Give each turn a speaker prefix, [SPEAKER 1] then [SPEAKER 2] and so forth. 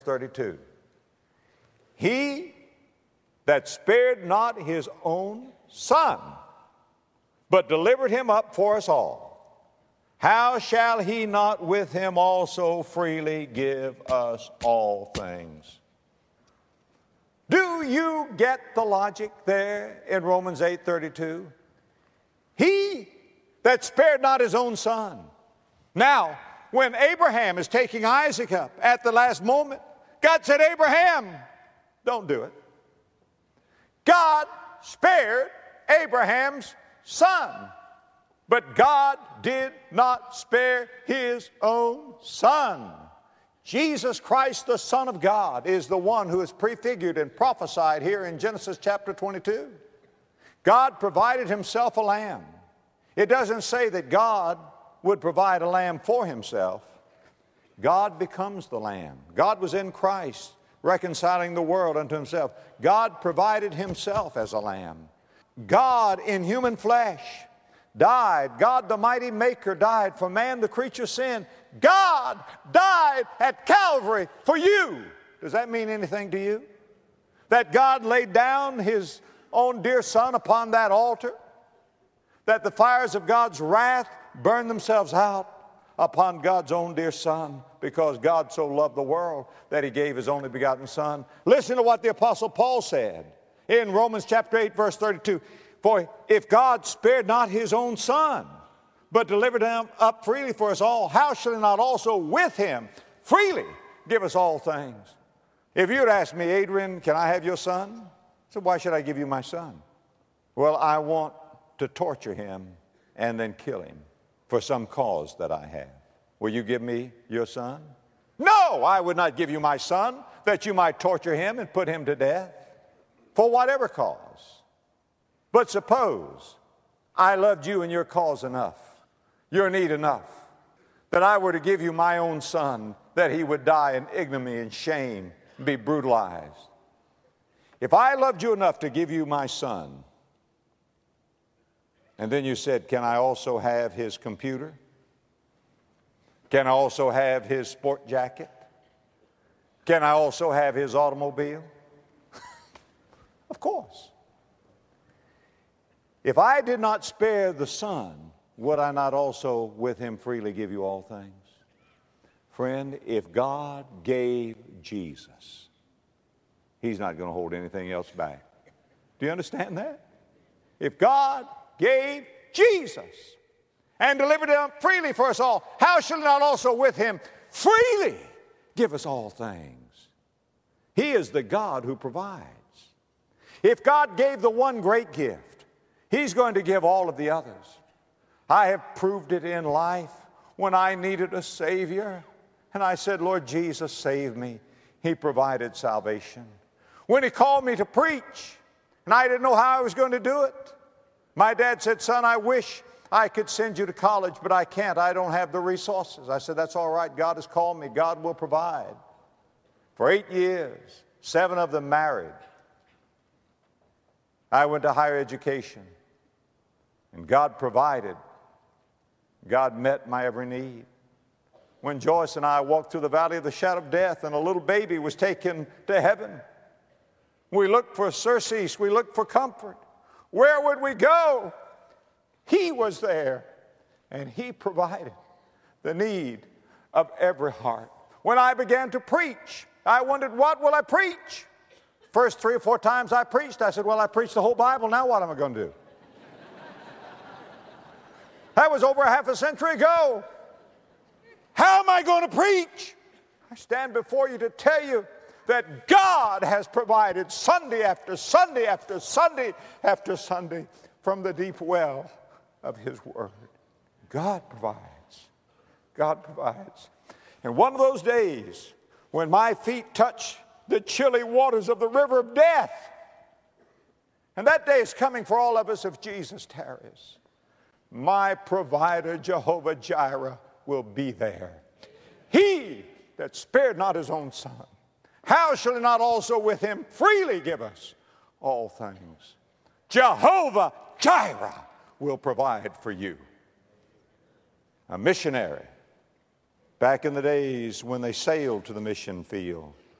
[SPEAKER 1] 32. He that spared not his own son, but delivered him up for us all, how shall he not with him also freely give us all things? Do you get the logic there in Romans 8:32? He that spared not his own son. Now, when Abraham is taking Isaac up at the last moment, God said, Abraham, don't do it. God spared Abraham's son, but God did not spare his own son. Jesus Christ, the Son of God, is the one who is prefigured and prophesied here in Genesis chapter 22. God provided himself a lamb. It doesn't say that God would provide a lamb for himself. God becomes the lamb. God was in Christ, reconciling the world unto himself. God provided himself as a lamb. God in human flesh died. God the mighty maker died for man, the creature sin. God died at Calvary for you. Does that mean anything to you? That God laid down his own dear son upon that altar? That the fires of God's wrath burned themselves out upon God's own dear son, because God so loved the world that he gave his only begotten son? Listen to what the Apostle Paul said in Romans chapter 8, verse 32. For if God spared not his own son, but delivered him up freely for us all, how shall he not also with him freely give us all things? If you had asked me, Adrian, can I have your son? I said, why should I give you my son? Well, I want to torture him and then kill him for some cause that I have. Will you give me your son? No, I would not give you my son that you might torture him and put him to death for whatever cause. But suppose I loved you and your cause enough, your need enough, that I were to give you my own son, that he would die in ignominy and shame and be brutalized. If I loved you enough to give you my son, and then you said, can I also have his computer? Can I also have his sport jacket? Can I also have his automobile? Of course. If I did not spare the son, would I not also with him freely give you all things? Friend, if God gave Jesus, he's not going to hold anything else back. Do you understand that? If God gave Jesus and delivered him freely for us all, how shall he not also with him freely give us all things? He is the God who provides. If God gave the one great gift, he's going to give all of the others. I have proved it in life when I needed a Savior, and I said, Lord Jesus, save me. He provided salvation. When he called me to preach, and I didn't know how I was going to do it, my dad said, son, I wish I could send you to college, but I can't. I don't have the resources. I said, that's all right. God has called me. God will provide. For 8 years, 7 of them married, I went to higher education, and God provided. God met my every need. When Joyce and I walked through the valley of the shadow of death and a little baby was taken to heaven, we looked for surcease. We looked for comfort. Where would we go? He was there, and he provided the need of every heart. When I began to preach, I wondered, what will I preach? First 3 or 4 times I preached, I said, well, I preached the whole Bible. Now what am I going to do? That was over half a century ago. How am I going to preach? I stand before you to tell you that God has provided Sunday after Sunday after Sunday after Sunday from the deep well of his word. God provides. God provides. And one of those days when my feet touch the chilly waters of the river of death, and that day is coming for all of us if Jesus tarries, my provider, Jehovah Jireh, will be there. He that spared not his own son, how shall he not also with him freely give us all things? Jehovah Jireh will provide for you. A missionary, back in the days when they sailed to the mission field,